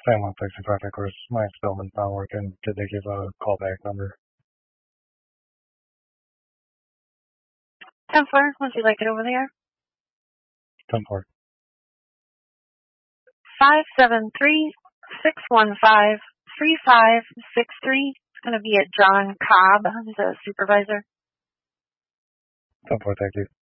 Same 165, of course. My Spellman's not working. Did they give a callback number? 10-4, would you like it over there? 10-4. 573-615-3563. It's going to be at John Cobb, the supervisor. 10-4, thank you.